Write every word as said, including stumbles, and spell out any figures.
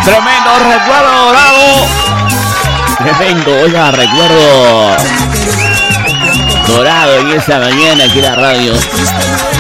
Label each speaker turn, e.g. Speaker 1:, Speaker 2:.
Speaker 1: Tremendo recuerdo dorado. Tremendo, oiga, recuerdo dorado en esa mañana aquí en la radio.